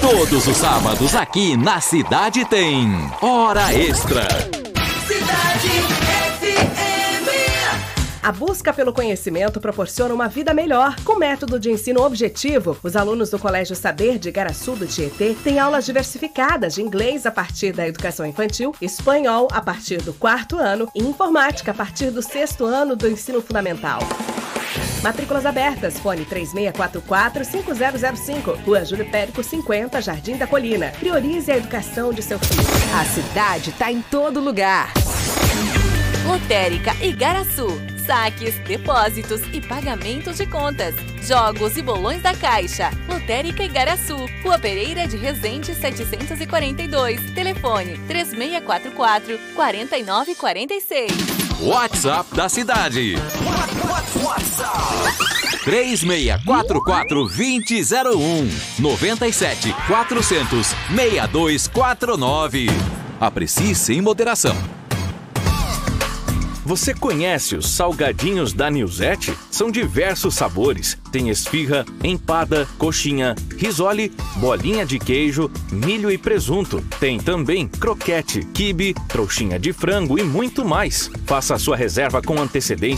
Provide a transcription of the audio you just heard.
Todos os sábados aqui na Cidade tem Hora Extra. Cidade FM. A busca pelo conhecimento proporciona uma vida melhor. Com método de ensino objetivo, os alunos do Colégio Saber de Igaraçu do Tietê têm aulas diversificadas de inglês a partir da educação infantil, espanhol a partir do 4º ano e informática a partir do 6º ano do ensino fundamental. Matrículas abertas, fone 3644-5005, Rua Júlio Périco 50, Jardim da Colina. Priorize a educação de seu filho. A cidade tá em todo lugar. Lotérica Igaraçu. Saques, depósitos e pagamentos de contas. Jogos e bolões da Caixa. Lotérica Igaraçu. Rua Pereira de Resende 742. Telefone 3644-4946. WhatsApp da cidade. 3644-2001 97 400 6249. Aprecie sem moderação. Você conhece os salgadinhos da Nilzete? São diversos sabores. Tem esfirra, empada, coxinha, risole, bolinha de queijo, milho e presunto. Tem também croquete, quibe, trouxinha de frango e muito mais. Faça a sua reserva com antecedência